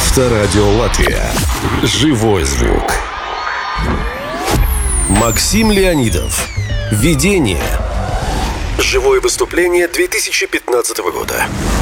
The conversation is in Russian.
Авторадио Латвия. Живой звук. Максим Леонидов. Видение. Живое выступление 2015 года.